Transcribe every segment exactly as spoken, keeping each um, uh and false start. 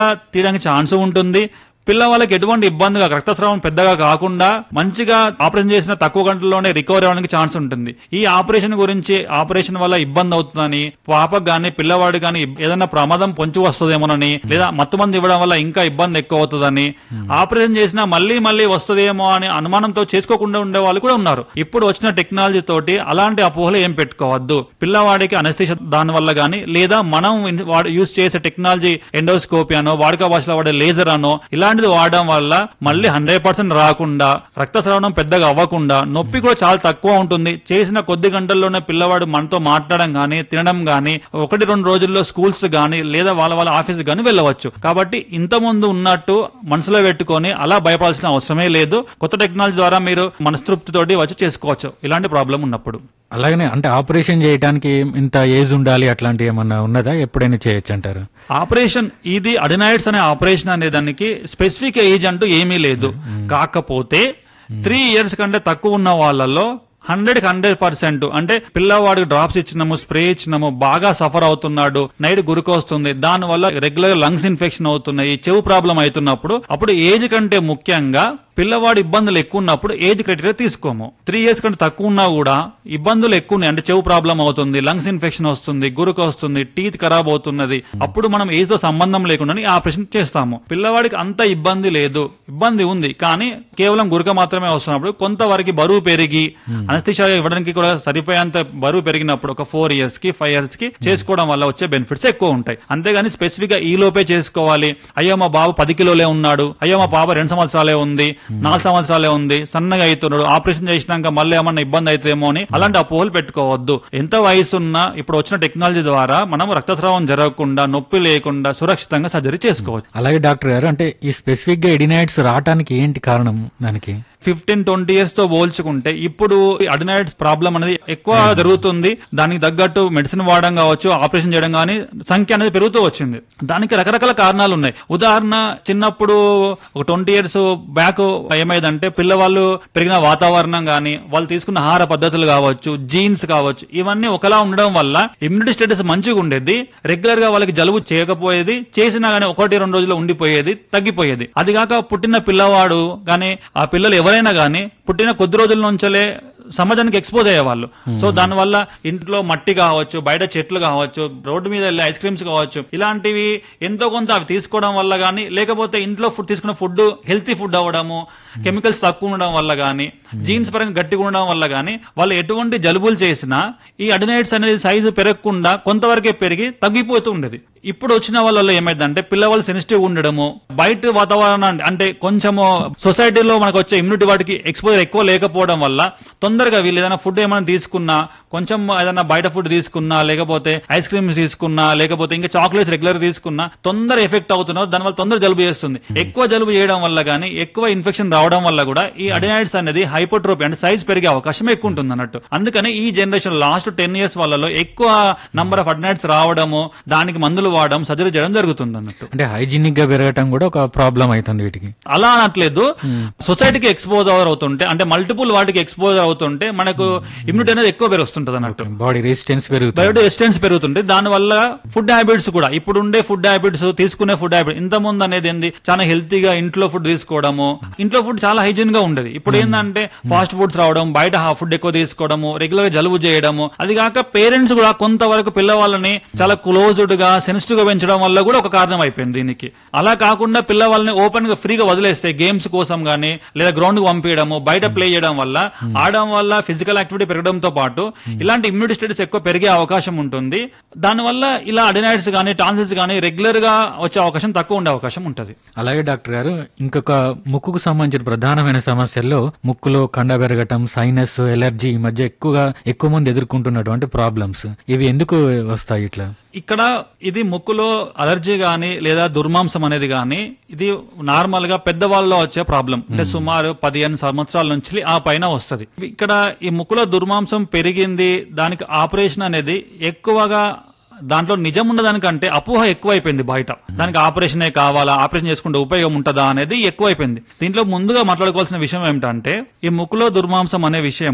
తీయడానికి ఛాన్స్ ఉంటుంది. పిల్లవాళ్ళకి ఎటువంటి ఇబ్బందిగా రక్తస్రావం పెద్దగా కాకుండా మంచిగా ఆపరేషన్ చేసిన తక్కువ గంటల్లోనే రికవరీ అవ్వడానికి ఛాన్స్ ఉంటుంది. ఈ ఆపరేషన్ గురించి ఆపరేషన్ వల్ల ఇబ్బంది అవుతుందని, పాపకు గానీ పిల్లవాడు గానీ ఏదైనా ప్రమాదం పొంచి వస్తుందేమోనని, లేదా మత్తుమంది ఇవ్వడం వల్ల ఇంకా ఇబ్బంది ఎక్కువ అవుతుందని, ఆపరేషన్ చేసినా మళ్లీ మళ్లీ వస్తుందేమో అని అనుమానంతో చేసుకోకుండా ఉండే వాళ్ళు కూడా ఉన్నారు. ఇప్పుడు వచ్చిన టెక్నాలజీ తోటి అలాంటి అపోహలు ఏం పెట్టుకోవద్దు. పిల్లవాడికి అనస్థీషియా దాని వల్ల గానీ, లేదా మనం వాడు యూజ్ చేసే టెక్నాలజీ ఎండోస్కోపీ అనో, వాడుక భాషలో వాడే లేజర్ అనో ఇలా ఇలాంటిది వాడడం వల్ల మళ్ళీ హండ్రెడ్ పర్సెంట్ రాకుండా, రక్తస్రావణం పెద్దగా అవ్వకుండా, నొప్పి కూడా చాలా తక్కువ ఉంటుంది. చేసిన కొద్ది గంటల్లోనే పిల్లవాడు మనతో మాట్లాడడం గానీ, తినడం గానీ, ఒకటి రెండు రోజుల్లో స్కూల్స్ గానీ లేదా వాళ్ళ వాళ్ళ ఆఫీస్ గానీ వెళ్ళవచ్చు. కాబట్టి ఇంత ముందు ఉన్నట్టు మనసులో పెట్టుకొని అలా భయపడాల్సిన అవసరమే లేదు. కొత్త టెక్నాలజీ ద్వారా మీరు మనస్తృప్తితోటి వచ్చి చేసుకోవచ్చు ఇలాంటి ప్రాబ్లం ఉన్నప్పుడు. అలాగనే అంటే ఆపరేషన్ చేయడానికి ఇంత ఏజ్ ఉండాలి అట్లాంటి ఏమన్నా ఉన్నదా? ఎప్పుడైనా చేయొచ్చు అంటారు? ఆపరేషన్ ఇది అడినాయిడ్స్ అనే ఆపరేషన్ అనే దానికి స్పెసిఫిక్ ఏజ్ అంటూ ఏమీ లేదు. కాకపోతే త్రీ ఇయర్స్ కంటే తక్కువ ఉన్న వాళ్ళలో హండ్రెడ్ కి హండ్రెడ్ పర్సెంట్ అంటే పిల్లవాడికి డ్రాప్స్ ఇచ్చినాము, స్ప్రే ఇచ్చినాము, బాగా సఫర్ అవుతున్నాడు, నైట్ గురికొస్తుంది, దాని వల్ల రెగ్యులర్ లంగ్స్ ఇన్ఫెక్షన్ అవుతున్నాయి, చెవు ప్రాబ్లం అవుతున్నప్పుడు అప్పుడు ఏజ్ కంటే ముఖ్యంగా పిల్లవాడి ఇబ్బందులు ఎక్కువ ఉన్నప్పుడు ఏజ్ క్రైటీరియా తీసుకోము. త్రీ ఇయర్స్ కంటే తక్కువ ఉన్నా కూడా ఇబ్బందులు ఎక్కువ ఉన్నాయి, అంటే చెవు ప్రాబ్లం అవుతుంది, లంగ్స్ ఇన్ఫెక్షన్ వస్తుంది, గురుకు వస్తుంది, టీత్ ఖరాబ్ అవుతున్నది, అప్పుడు మనం ఏజ్ తో సంబంధం లేకుండా ఆపరేషన్ చేస్తాము. పిల్లవాడికి అంత ఇబ్బంది లేదు, ఇబ్బంది ఉంది కానీ కేవలం గురక మాత్రమే వస్తున్నప్పుడు, కొంతవరకు బరువు పెరిగి అనస్థీషియా ఇవ్వడానికి కూడా సరిపోయేంత బరువు పెరిగినప్పుడు ఒక ఫోర్ ఇయర్స్ కి ఫైవ్ ఇయర్స్ కి చేసుకోవడం వల్ల వచ్చే బెనిఫిట్స్ ఎక్కువ ఉంటాయి. అంతేగాని స్పెసిఫిక్ గా ఈ లోపే చేసుకోవాలి, అయ్యో మా బాబు పది కిలోలే ఉన్నాడు, అయ్యో మా పాప రెండు సంవత్సరాలే ఉంది, నాలుగు సంవత్సరాలే ఉంది, సన్నగా అవుతున్నాడు, ఆపరేషన్ చేసినాక మళ్ళీ ఏమన్నా ఇబ్బంది అయితేమో అని అలాంటి అపోహలు పెట్టుకోవద్దు. ఎంత వయసు ఉన్నా ఇప్పుడు వచ్చిన టెక్నాలజీ ద్వారా మనం రక్తస్రావం జరగకుండా, నొప్పి లేకుండా సురక్షితంగా సర్జరీ చేసుకోవచ్చు. అలాగే డాక్టర్ గారు, అంటే ఈ స్పెసిఫిక్ గా ఎడినాయిడ్స్ రావడానికి ఏంటి కారణం? దానికి ఫిఫ్టీన్ ట్వంటీ ఇయర్స్ తో పోల్చుకుంటే ఇప్పుడు అడినాయిడ్స్ ప్రాబ్లం అనేది ఎక్కువ జరుగుతుంది. దానికి తగ్గట్టు మెడిసిన్ వాడడం కావచ్చు, ఆపరేషన్ చేయడం కానీ సంఖ్య అనేది పెరుగుతూ వచ్చింది. దానికి రకరకాల కారణాలు ఉన్నాయి. ఉదాహరణ, చిన్నప్పుడు ఒక ట్వంటీ ఇయర్స్ బ్యాక్ ఏమైందంటే పిల్లవాళ్ళు పెరిగిన వాతావరణం గానీ, వాళ్ళు తీసుకున్న ఆహార పద్ధతులు కావచ్చు, జీన్స్ కావచ్చు, ఇవన్నీ ఒకలా ఉండడం వల్ల ఇమ్యూనిటీ స్టేటస్ మంచిగా ఉండేది. రెగ్యులర్ గా వాళ్ళకి జలుబు చేయకపోయేది, చేసినా గానీ ఒకటి రెండు రోజులు ఉండిపోయేది, తగ్గిపోయేది. అది కాక పుట్టిన పిల్లవాడు గానీ ఆ పిల్లలు ఎవరైనా గానీ పుట్టిన కొద్ది రోజుల నుంచే సమాజానికి ఎక్స్పోజ్ అయ్యేవాళ్ళు. సో దానివల్ల ఇంట్లో మట్టి కావచ్చు, బయట చెట్లు కావచ్చు, రోడ్డు మీద వెళ్ళే ఐస్ క్రీమ్స్ కావచ్చు, ఇలాంటివి ఎంతో కొంత అవి తీసుకోవడం వల్ల గానీ, లేకపోతే ఇంట్లో ఫుడ్ తీసుకున్న ఫుడ్ హెల్తీ ఫుడ్ అవ్వడము, కెమికల్స్ తక్కువ ఉండడం వల్ల గానీ, జీన్స్ పరంగా గట్టిగా ఉండడం వల్ల గానీ వాళ్ళు ఎటువంటి జలుబులు చేసినా ఈ అడినాయిడ్స్ అనేది సైజు పెరగకుండా కొంతవరకే పెరిగి తగ్గిపోతూ ఉండేది. ఇప్పుడు వచ్చిన వాళ్ళలో ఏమైందంటే పిల్లవాళ్ళు సెన్సిటివ్ ఉండడము, బయట వాతావరణం అంటే కొంచెము సొసైటీలో మనకు వచ్చే ఇమ్యూనిటీ వాటికి ఎక్స్పోజర్ ఎక్కువ లేకపోవడం వల్ల తొందరగా వీళ్ళు ఏదైనా ఫుడ్ ఏమైనా తీసుకున్నా, కొంచెం ఏదైనా బయట ఫుడ్ తీసుకున్నా, లేకపోతే ఐస్ క్రీమ్స్ తీసుకున్నా, లేకపోతే ఇంకా చాక్లెట్స్ రెగ్యులర్ తీసుకున్నా తొందర ఎఫెక్ట్ అవుతున్నారు. దానివల్ల తొందర జలుబు చేస్తుంది. ఎక్కువ జలుబు చేయడం వల్ల గానీ, ఎక్కువ ఇన్ఫెక్షన్ రావడం వల్ల కూడా ఈ అడినాయిడ్స్ అనేది హైపోట్రోపీ అంటే సైజ్ పెరిగే అవకాశం ఎక్కువ ఉంటుంది అన్నట్టు. అందుకని ఈ జనరేషన్ లాస్ట్ టెన్ ఇయర్స్ వాళ్ళలో ఎక్కువ నంబర్ ఆఫ్ అడినాయిడ్స్ రావడము, దానికి మందులు వాడడం, సర్జరీ చేయడం జరుగుతుంది అన్నట్టు. అంటే హైజీనిక్ గా పెరగటం కూడా ఒక ప్రాబ్లం అవుతుంది వీటికి. అలా అనట్లేదు, సొసైటీకి ఎక్స్పోజర్ అవుతుంటే అంటే మల్టిపుల్ వాటికి ఎక్స్పోజర్ అవుతుంటే మనకు ఇమ్యూనిటీ అనేది ఎక్కువ పెరుగుతుంటది అన్నట్టు. బాడీ రెసిస్టెన్స్ పెరుగుతుంది, బాడీ రెసిస్టెన్స్ పెరుగుతుంది. దాని వల్ల ఫుడ్ హ్యాబిట్స్ కూడా ఇప్పుడు ఉండే ఫుడ్ హ్యాబిట్స్, తీసుకునే ఫుడ్ హ్యాబిట్ ఇంత ముందు అనేది ఏంది, చాలా హెల్తీగా ఇంట్లో ఫుడ్ తీసుకోవడము, ఇంట్లో ఫుడ్ చాలా హైజీన్ గా ఉండేది. ఇప్పుడు ఏంటంటే ఫాస్ట్ ఫుడ్స్ రావడం, బయట ఫుడ్ ఎక్కువ తీసుకోవడము, రెగ్యులర్ గా జలుబు చేయడము, అది కాక పేరెంట్స్ కూడా కొంతవరకు పిల్లవాళ్ళని చాలా క్లోజ్డ్ గా సెన్సిటివ్ గా పెంచడం వల్ల కూడా ఒక కారణం అయిపోయింది దీనికి. అలా కాకుండా పిల్లవాళ్ళని ఓపెన్ గా ఫ్రీగా వదిలేస్తే గేమ్స్ కోసం గానీ, లేదా గ్రౌండ్ కు పంపించడము, బయట ప్లే చేయడం వల్ల, ఆడడం వల్ల ఫిజికల్ యాక్టివిటీ పెరగడంతో పాటు ఇలాంటి ఇమ్యూనిటీ స్టేటస్ ఎక్కువ పెరిగే అవకాశం ఉంటుంది. దానివల్ల ఇలా అడినాయిడ్స్ గానీ, టాన్సిల్స్ గానీ రెగ్యులర్ గా వచ్చే అవకాశం తక్కువ ఉండే అవకాశం ఉంటుంది. అలాగే డాక్టర్ గారు, ఇంకొక ముక్కుకు సంబంధించిన ప్రధానమైన సమస్యల్లో ముక్కులో కండ పెరగటం, సైనస్, ఎలర్జీ ఈ మధ్య ఎక్కువగా ఎక్కువ మంది ఎదుర్కొంటున్నటువంటి ప్రాబ్లమ్స్, ఇవి ఎందుకు వస్తాయి ఇట్లా? ఇక్కడ ఇది ముక్కులో అలర్జీ గానీ లేదా దుర్మాంసం అనేది గానీ ఇది నార్మల్ గా పెద్దవాళ్ళలో వచ్చే ప్రాబ్లం. అంటే సుమారు పదిహేను సంవత్సరాల నుంచి ఆ పైన వస్తుంది. ఇక్కడ ఈ ముక్కులో దుర్మాంసం పెరిగింది, దానికి ఆపరేషన్ అనేది ఎక్కువగా దాంట్లో నిజం ఉన్నదానికంటే అపోహ ఎక్కువైపోయింది బయట. దానికి ఆపరేషనే కావాలా, ఆపరేషన్ చేసుకుంటే ఉపయోగం ఉంటుందా అనేది ఎక్కువైపోయింది. దీంట్లో ముందుగా మాట్లాడుకోవాల్సిన విషయం ఏమిటంటే ఈ ముక్కులో దుర్మాంసం అనే విషయము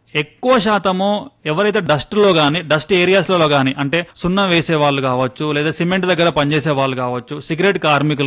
ఎక్కువ శాతము ఎవరైతే డస్ట్ లో గానీ డస్ట్ ఏరియాస్ లో గానీ అంటే సున్నం వేసే వాళ్ళు కావచ్చు లేదా సిమెంట్ దగ్గర పనిచేసే వాళ్ళు కావచ్చు సిగరెట్ కార్మికులు